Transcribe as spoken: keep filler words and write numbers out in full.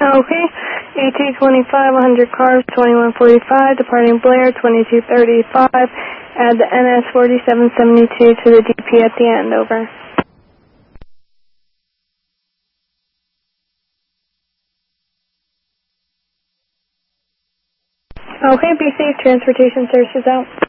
Okay, A T twenty-five, one hundred cars, twenty-one forty-five, departing Blair, twenty-two thirty-five, add the N S forty-seven seventy-two to the D P at the end, over. Okay, be safe, transportation services out.